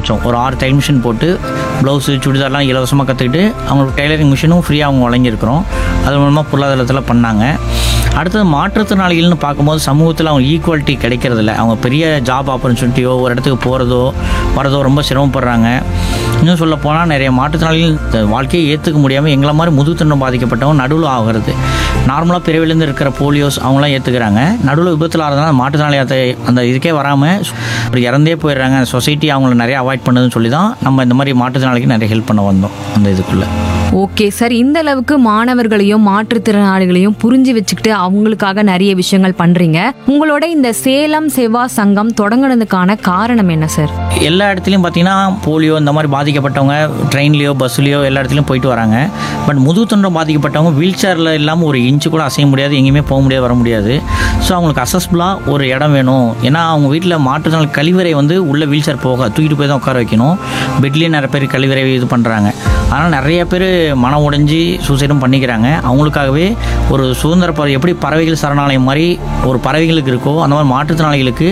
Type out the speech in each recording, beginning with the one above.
ஆரம்பித்தோம். ஒரு 6 தையல் மிஷின் போட்டு ப்ளவுஸு சுடிதார்லாம் இலவசமாக கற்றுக்கிட்டு அவங்களுக்கு டெய்லரிங் மிஷினும் ஃப்ரீயாக அவங்க வழங்கியிருக்கிறோம். அது மூலமாக பொருளாதாரத்தில் பண்ணாங்க. அடுத்தது மாற்றுத்திறனாளிகள்னு பார்க்கும்போது சமூகத்தில் அவங்க ஈக்குவாலிட்டி கிடைக்கிறதில்ல. அவங்க பெரிய ஜாப் ஆப்பர்ச்சுனிட்டியோ ஒரு இடத்துக்கு போகிறதோ வரதோ ரொம்ப சிரமப்படுறாங்க. இன்னும் சொல்ல போனால் நிறைய மாற்றுத்திறனாளிகள் வாழ்க்கையை ஏற்றுக்க முடியாமல் எங்களை மாதிரி முதுகுத்தண்டம் பாதிக்கப்பட்டவங்க நடுவில் ஆகிறது. நார்மலாக பிறவிலேருந்து இருக்கிற போலியோஸ் அவங்களாம் ஏற்றுக்கிறாங்க. நடுவில் விபத்தில் ஆகிறதுனால மாற்றுத்திறனாளி அந்த இதுக்கே வராமல் ஒரு இறந்தே போயிடுறாங்க. சொசைட்டி அவங்கள நிறைய அவாய்ட் பண்ணுதுன்னு சொல்லி தான் நம்ம இந்த மாதிரி மாற்றுத்திறனாளிக்கு நிறைய ஹெல்ப் பண்ண வந்தோம் அந்த இதுக்குள்ளே. ஓகே சார், இந்த அளவுக்கு மாணவர்களையும் மாற்றுத்திறனாளிகளையும் புரிஞ்சு வச்சுக்கிட்டு அவங்களுக்காக நிறைய விஷயங்கள் பண்றீங்க. உங்களோட இந்த சேலம் சேவா சங்கம் தொடங்குனதுக்கான காரணம் என்ன சார்? எல்லா இடத்துலையும் பார்த்தீங்கன்னா போலியோ இந்த மாதிரி பாதிக்கப்பட்டவங்க ட்ரெயின்லேயோ பஸ்லேயோ எல்லா இடத்துலையும் போயிட்டு வராங்க. பட் முதுகுத்தண்டம் பாதிக்கப்பட்டவங்க வீல் சேரில் இல்லாமல் ஒரு இன்ச்சு கூட அசைய முடியாது, எங்கேயுமே போக முடியாது, வர முடியாது. ஸோ அவங்களுக்கு அசஸ்பிளாக ஒரு இடம் வேணும். ஏன்னா அவங்க வீட்டில் மாற்றுத்திறனாளி கழிவறை உள்ள வீல் சேர் போக தூக்கிட்டு போய் தான் உட்கார வைக்கணும். பெட்லேயே நிறைய பேர் கழிவறை இது பண்ணுறாங்க. ஆனால் நிறைய பேர் மனம் உடைஞ்சி சூசைடும் பண்ணிக்கிறாங்க. அவங்களுக்காகவே ஒரு சுதந்திர எப்படி பறவைகள் சரணாலயம் மாதிரி ஒரு பறவைகளுக்கு இருக்கோ அந்த மாதிரி மாற்றுத்திறனாளிகளுக்கு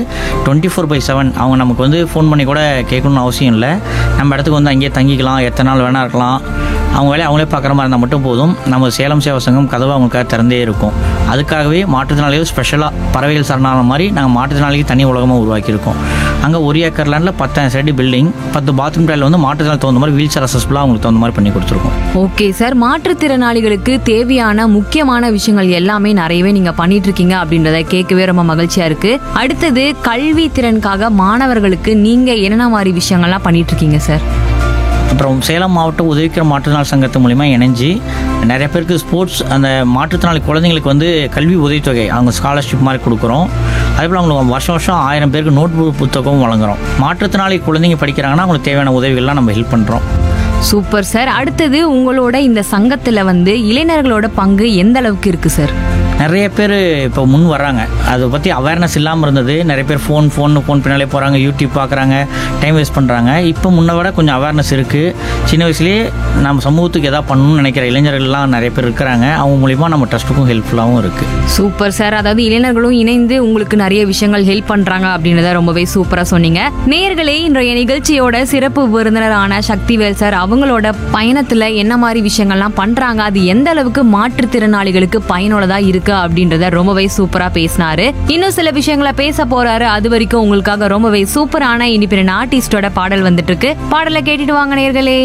24/7 அவங்க நமக்கு ஃபோன் பண்ணி கூட கேட்கணும்னு அவசியம் இல்லை. நம்ம இடத்துக்கு அங்கேயே தங்கிக்கலாம், எத்தனை நாள் வேணா இருக்கலாம். அவங்க வேலையை அவங்களே பார்க்குற மாதிரி இருந்தால் மட்டும் போதும். நம்ம சேலம் சேவா சங்கம் கதவை அவங்களுக்காக திறந்தே இருக்கும். அதுக்காகவே மாற்றுத்திறனாளிகள் ஸ்பெஷலாக பறவைகள் சரணாலயம் மாதிரி நாங்கள் மாற்றுத்திறனாளிக்கு தனி உலகமாக உருவாக்கியிருக்கோம். அங்கே 1 ஏக்கர் லேண்டில் 10,000 சைடு பில்டிங், 10 பாத்ரூம் டைல் மாற்றுத்திறனாளி தகுந்த மாதிரி வீல் சேர் அசஸ்பிளாக அவங்களுக்கு தகுந்த மாதிரி பண்ணி கொடுத்துருக்கோம். ஓகே சார், மாற்றுத்திறனாளிகளுக்கு தேவையான முக்கியமான விஷயங்கள் எல்லாமே நிறையவே நீங்க பண்ணிட்டு இருக்கீங்க அப்படின்றத கேட்கவே ரொம்ப மகிழ்ச்சியா இருக்கு. அடுத்தது கல்வி திறனுக்காக மாணவர்களுக்கு நீங்க என்னென்ன மாதிரி விஷயங்கள்லாம் பண்ணிட்டு இருக்கீங்க சார்? அப்புறம் சேலம் மாவட்ட உதவிக்கிற மாற்றுத்திறனாளி சங்கத்து மூலிமா இணைஞ்சு நிறைய பேருக்கு ஸ்போர்ட்ஸ் அந்த மாற்றுத்திறனாளி குழந்தைங்களுக்கு கல்வி உதவித்தொகை அவங்க ஸ்காலர்ஷிப் மாதிரி கொடுக்குறோம். அதேபோல் அவங்களுக்கு வருஷம் 1000 பேருக்கு நோட் புத்தகமும் வழங்குறோம். மாற்றுத்திறனாளி குழந்தைங்க படிக்கிறாங்கன்னா அவங்களுக்கு தேவையான உதவிகள்லாம் நம்ம ஹெல்ப் பண்ணுறோம். Super sir. அடுத்தது உங்களோட இந்த சங்கத்துல இளைஞர்களோட பங்கு எந்த அளவுக்கு இருக்கு சார்? நிறைய பேர் இப்போ முன் வர்றாங்க. அதை பற்றி அவேர்னஸ் இல்லாமல் இருந்தது. நிறைய பேர் ஃபோன் பின்னாலே போகிறாங்க, யூடியூப் பார்க்குறாங்க, டைம் வேஸ்ட் பண்ணுறாங்க. இப்போ முன்ன விட கொஞ்சம் அவேர்னஸ் இருக்குது. சின்ன வயசுலேயே நம்ம சமூகத்துக்கு எதாவது பண்ணணும்னு நினைக்கிற இளைஞர்கள்லாம் நிறைய பேர் இருக்கிறாங்க. அவங்க மூலிமா நம்ம ட்ரஸ்ட்டுக்கும் ஹெல்ப்ஃபுல்லாகவும் இருக்குது. Super sir. அதாவது இளைஞர்களும் இணைந்து உங்களுக்கு நிறைய விஷயங்கள் ஹெல்ப் பண்ணுறாங்க அப்படின்றத ரொம்பவே சூப்பராக சொன்னீங்க. நேயர்களே, இன்றைய நிகழ்ச்சியோட சிறப்பு விருந்தினரான சக்திவேல் சார் அவங்களோட பயணத்தில் என்ன மாதிரி விஷயங்கள்லாம் பண்ணுறாங்க, அது எந்த அளவுக்கு மாற்றுத்திறனாளிகளுக்கு பயனுள்ளதாக இருக்கு அப்படின்றத ரொம்பவே சூப்பரா பேசினாரு. இன்னும் சில விஷயங்களை பேச போறாரு. அது வரைக்கும் உங்களுக்காக ரொம்பவே சூப்பரான இண்டிபெண்டன்ட் ஆர்டிஸ்டோட பாடல் வந்துட்டு இருக்கு. பாடலை கேட்டுட்டு வாங்க நேயர்களே.